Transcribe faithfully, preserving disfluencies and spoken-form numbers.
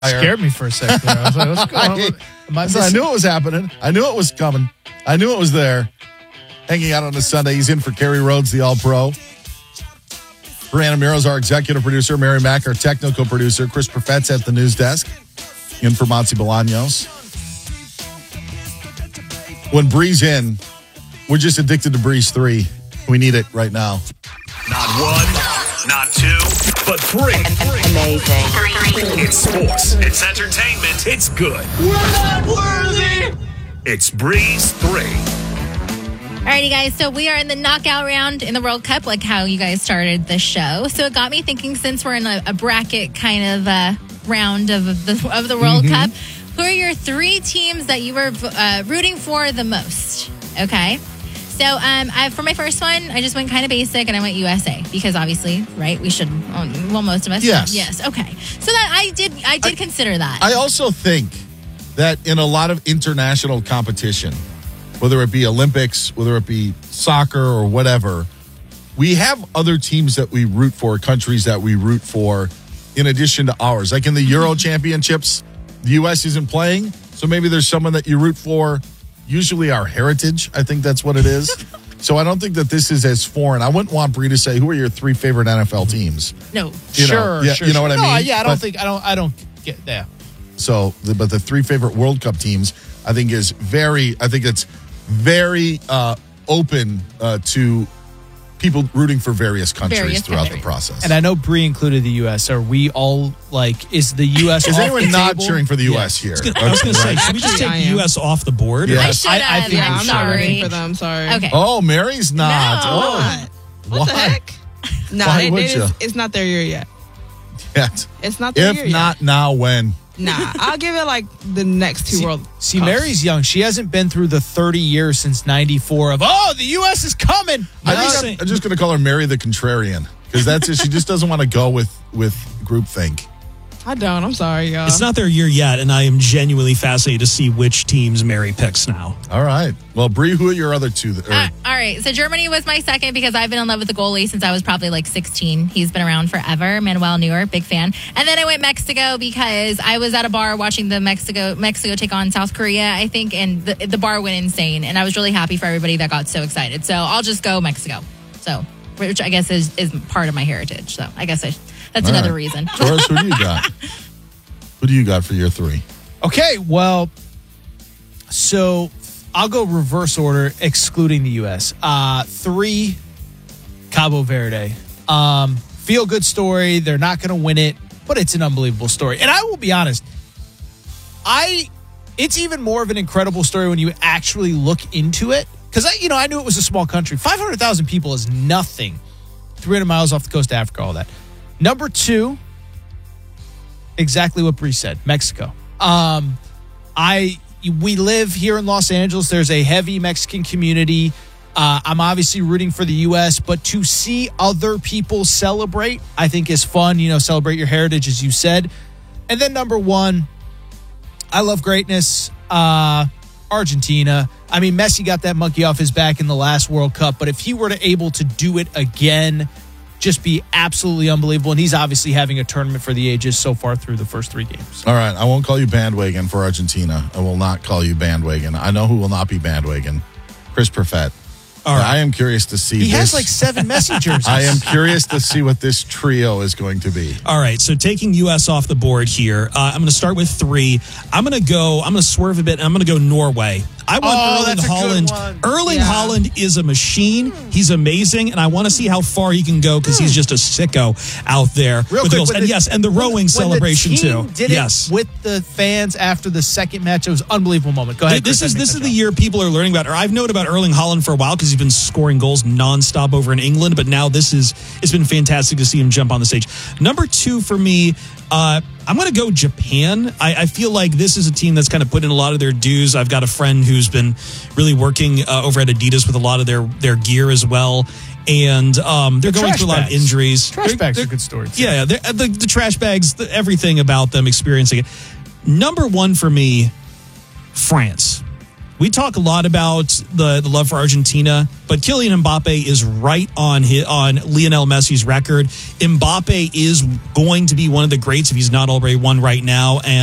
Scared me for a second. I was like, what's going on? Am I, I, I knew it was happening. I knew it was coming. I knew it was there. Hanging out on a Sunday. He's in for Kerry Rhodes, the All-Pro. Brianna Miro's our executive producer. Mary Mack, our technical producer. Chris Perfett's at the news desk. In for Monty Bolaños. When Bree's in, we're just addicted to Breeze three. We need it right now. Not one, not two, but three. Amazing. It's sports. It's entertainment. It's good. We're not worthy. It's Breeze three. Alrighty, guys. So we are in the knockout round in the World Cup, like how you guys started the show. So it got me thinking, since we're in a, a bracket kind of uh, round of the of the World Mm-hmm. Cup, who are your three teams that you were uh, rooting for the most? Okay. So um, I, for my first one, I just went kind of basic, and I went U S A because obviously, right? We should. Well, most of us. Yes. Yes. Okay. So that I did. I did I, consider that. I also think that in a lot of international competition, whether it be Olympics, whether it be soccer or whatever, we have other teams that we root for, countries that we root for, in addition to ours. Like in the Euro Championships, the U S isn't playing, so maybe there's someone that you root for. Usually our heritage, I think that's what it is. So I don't think that this is as foreign. I wouldn't want Bree to say, who are your three favorite N F L teams? No. You sure, know, yeah, sure. You know what no, I mean? Yeah, I don't but, think, I don't, I don't get that. So, the, but the three favorite World Cup teams, I think is very, I think it's very uh, open uh, to people rooting for various countries Various throughout countries. the process. And I know Bree included the U S. Are we all like, is the U S Is off anyone the not table? cheering for the U S Yeah. here? I was going to say, should we just Actually, I take am. U S off the board? Yeah. I Yes. should I- I have. think I'm we I'm should. not sorry. rooting for them. Sorry. Okay. Oh, Mary's not. No. Oh, What? What the heck? No, Why it, would it you? is, it's not their year yet. Yet. It's not their year If not yet. now, when? Nah, I'll give it like the next two See, World see Cups. Mary's young. She hasn't been through the thirty years since ninety-four of, oh, the U S is coming. I Mary's- think I'm, I'm just going to call her Mary the Contrarian because that's it. She just doesn't want to go with with groupthink. I don't. I'm sorry, y'all. It's not their year yet, and I am genuinely fascinated to see which teams Mary picks now. All right. Well, Bree, who are your other two? That, or, Uh, all right. So Germany was my second because I've been in love with the goalie since I was probably like sixteen. He's been around forever. Manuel Neuer, big fan. And then I went Mexico because I was at a bar watching the Mexico Mexico take on South Korea, I think, and the, the bar went insane. And I was really happy for everybody that got so excited. So I'll just go Mexico. So, which I guess is, is part of my heritage. So I guess I, that's All another right. reason. Taurus, who do you got? Who do you got for year three? Okay, well, so I'll go reverse order, excluding the U S. Uh, three, Cabo Verde. Um, feel good story. They're not going to win it, but it's an unbelievable story. And I will be honest, I it's even more of an incredible story when you actually look into it. Because I, you know, I knew it was a small country. five hundred thousand people is nothing. three hundred miles off the coast of Africa, all that. Number two, exactly what Bree said, Mexico. Um, I we live here in Los Angeles. There's a heavy Mexican community. Uh, I'm obviously rooting for the U S, but to see other people celebrate, I think is fun. You know, celebrate your heritage, as you said. And then number one, I love greatness. Uh, Argentina. I mean, Messi got that monkey off his back in the last World Cup, but if he were to able to do it again, just be absolutely unbelievable. And he's obviously having a tournament for the ages so far through the first three games. All right. I won't call you bandwagon for Argentina. I will not call you bandwagon. I know who will not be bandwagon. Chris Perfett. All right. I am curious to see He this. has like seven Messi jerseys. I am curious to see what this trio is going to be. All right, so taking U S off the board here, uh, I'm going to start with three. I'm going to go, I'm going to swerve a bit, and I'm going to go Norway. I want Oh, Erling that's a good Haaland. one. Erling Yeah. Haaland is a machine. He's amazing, and I want to see how far he can go because he's just a sicko out there. Real with quick, goals. when And the- yes, and the rowing when celebration the team too. Did yes. it with the fans after the second match. It was an unbelievable moment. Go ahead. This Chris, is I this think is that's the year people are learning about, or I've known about Erling Haaland for a while because he's been scoring goals nonstop over in England. But now this is it's been fantastic to see him jump on the stage. Number two for me, uh, I'm going to go Japan. I, I feel like this is a team that's kind of put in a lot of their dues. I've got a friend who's been really working uh, over at Adidas with a lot of their their gear as well. And um, they're The going trash through a lot of bags. injuries. Trash They're- bags are they're- a good story, too. Yeah, they're- the, the trash bags, the, everything about them experiencing it. Number one for me, France. We talk a lot about the, the love for Argentina, but Kylian Mbappe is right on his, on Lionel Messi's record. Mbappe is going to be one of the greats if he's not already one right now. And